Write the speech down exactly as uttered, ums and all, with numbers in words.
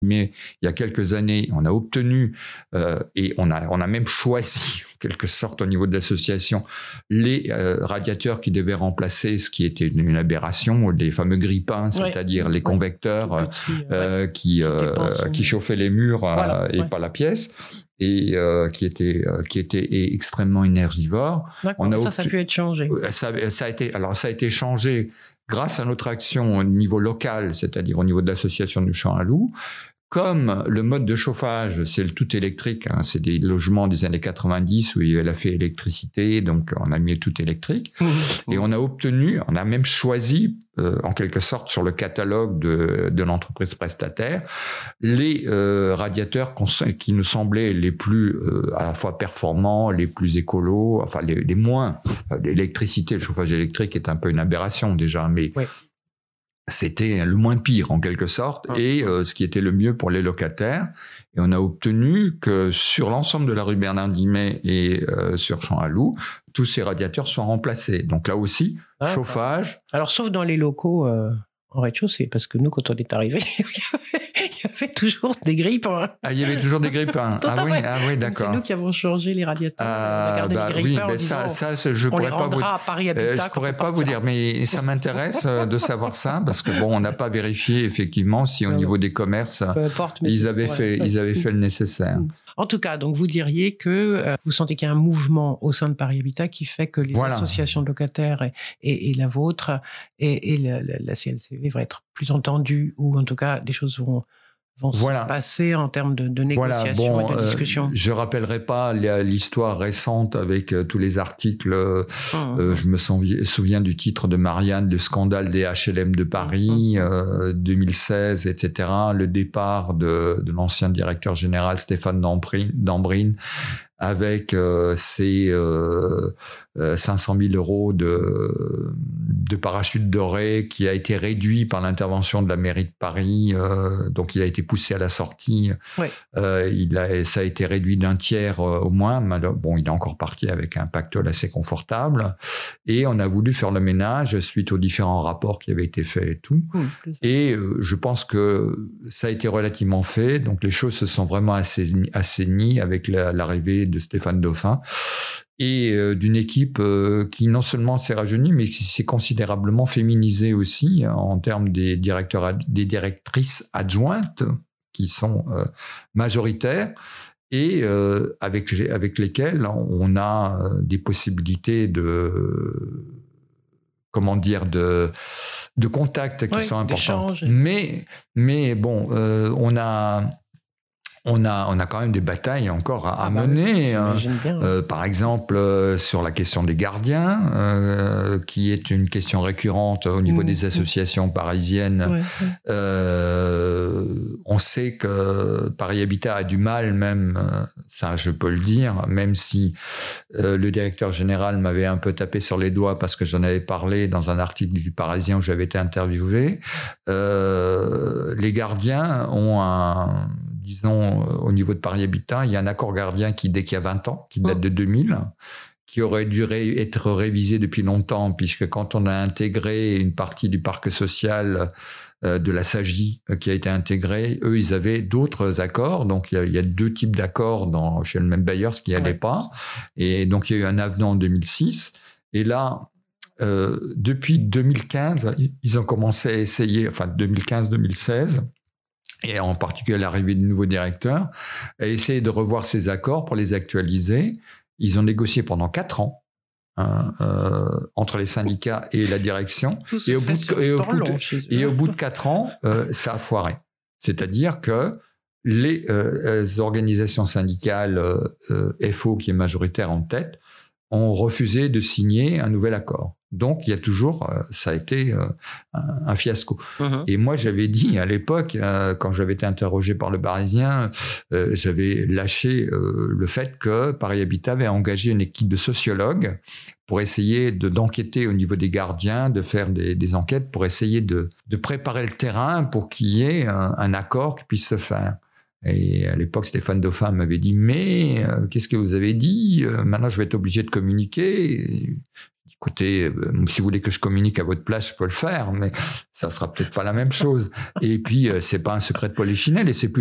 Mais il y a quelques années, on a obtenu euh, et on a, on a même choisi, en quelque sorte, au niveau de l'association, les euh, radiateurs qui devaient remplacer ce qui était une, une aberration, les fameux grippins, ouais. c'est-à-dire les convecteurs ouais. petit, euh, ouais. qui, euh, qui chauffaient les murs voilà, euh, et ouais. pas la pièce. Et euh, qui était euh, qui était extrêmement énergivore. On a ça, obtenu... ça a pu être changé. Ça, ça a été alors ça a été changé grâce à notre action au niveau local, c'est-à-dire au niveau de l'association du Champ à Loup. Comme le mode de chauffage, c'est le tout électrique, hein, c'est des logements des années quatre-vingt-dix où il y avait la fait électricité, donc on a mis le tout électrique. Mmh. Et on a obtenu, on a même choisi, euh, en quelque sorte, sur le catalogue de, de l'entreprise prestataire, les euh, radiateurs qui nous semblaient les plus euh, à la fois performants, les plus écolos, enfin les, les moins. L'électricité, le chauffage électrique est un peu une aberration déjà, mais... Oui. C'était le moins pire en quelque sorte et euh, ce qui était le mieux pour les locataires. Et on a obtenu que sur l'ensemble de la rue Bernard-Dimet et euh, sur Champ à Loup, tous ces radiateurs soient remplacés. Donc là aussi, ah, chauffage. Alors sauf dans les locaux euh, en rez-de-chaussée, parce que nous quand on est arrivé, il y avait toujours des grippins. Ah, il y avait toujours des grippins. ah oui, ah oui, d'accord. C'est nous qui avons changé les radiateurs. Ah, on a gardé bah, les grippins oui, en disant, ça, ça, je pourrais pas vous, à Paris Habitat, euh, je pourrais pas vous dire, mais ça m'intéresse de savoir ça parce que bon, on n'a pas vérifié effectivement si au non, niveau des commerces, importe, ils avaient fait, ils avaient fait le nécessaire. En tout cas, donc vous diriez que euh, vous sentez qu'il y a un mouvement au sein de Paris Habitat qui fait que les voilà. associations de locataires et, et, et la vôtre et, et la, la, la C L C V vont être plus entendues ou en tout cas des choses vont vont voilà. se passer en termes de, de négociation voilà, bon, et de discussion. Euh, je rappellerai pas l'histoire récente avec euh, tous les articles. Euh, mmh. euh, je me souviens du titre de Marianne, le scandale des H L M de Paris, mmh. euh, deux mille seize, et cetera. Le départ de, de l'ancien directeur général Stéphane Dambrine avec euh, ses euh, euh, cinq cent mille euros de, de parachute doré qui a été réduit par l'intervention de la mairie de Paris. Euh, donc, il a été poussé à la sortie. Oui. Euh, il a, ça a été réduit d'un tiers euh, au moins. Bon, il est encore parti avec un pactole assez confortable. Et on a voulu faire le ménage suite aux différents rapports qui avaient été faits et tout. Mmh, et euh, je pense que ça a été relativement fait. Donc, les choses se sont vraiment assainies, assainies avec la, l'arrivée de Stéphane Dauphin et euh, d'une équipe euh, qui non seulement s'est rajeunie, mais qui s'est considérablement féminisée aussi en termes des directeurs, des directrices adjointes qui sont euh, majoritaires et euh, avec, avec lesquelles on a des possibilités de, comment dire, de, de contacts qui oui, sont importants. Mais, mais bon, euh, on a... On a, on a quand même des batailles encore à, ah à bah mener. Oui, hein. euh, par exemple, euh, sur la question des gardiens, euh, qui est une question récurrente au niveau mmh. des associations parisiennes. Ouais, ouais. Euh, on sait que Paris Habitat a du mal, même, ça je peux le dire, même si euh, le directeur général m'avait un peu tapé sur les doigts parce que j'en avais parlé dans un article du Parisien où j'avais été interviewé. Euh, les gardiens ont un... Disons, au niveau de Paris Habitat, il y a un accord gardien qui, dès qu'il y a vingt ans, qui date de deux mille, qui aurait dû ré- être révisé depuis longtemps, puisque quand on a intégré une partie du parc social euh, de la S A G I euh, qui a été intégrée, eux, ils avaient d'autres accords. Donc, il y a, il y a deux types d'accords dans, chez le même bailleur, ce qui n'allait ouais. pas. Et donc, il y a eu un avenant en deux mille six. Et là, euh, depuis deux mille quinze, ils ont commencé à essayer, enfin deux mille quinze deux mille seize, et en particulier l'arrivée du nouveau directeur, a essayé de revoir ces accords pour les actualiser. Ils ont négocié pendant quatre ans hein, euh, entre les syndicats et la direction. Et au, bout de, et, au bout de, et au bout de quatre ans, euh, ça a foiré. C'est-à-dire que les euh, organisations syndicales, euh, F O qui est majoritaire en tête, ont refusé de signer un nouvel accord. Donc, il y a toujours, euh, ça a été euh, un, un fiasco. Uh-huh. Et moi, j'avais dit à l'époque, euh, quand j'avais été interrogé par le Parisien, euh, j'avais lâché euh, le fait que Paris Habitat avait engagé une équipe de sociologues pour essayer de, d'enquêter au niveau des gardiens, de faire des, des enquêtes pour essayer de, de préparer le terrain pour qu'il y ait un, un accord qui puisse se faire. Et à l'époque, Stéphane Dauphin m'avait dit « Mais euh, qu'est-ce que vous avez dit ? euh, Maintenant, je vais être obligé de communiquer. » écoutez, euh, si vous voulez que je communique à votre place, je peux le faire, mais ça sera peut-être pas la même chose. Et puis, euh, c'est pas un secret de Polichinelle, et c'est plus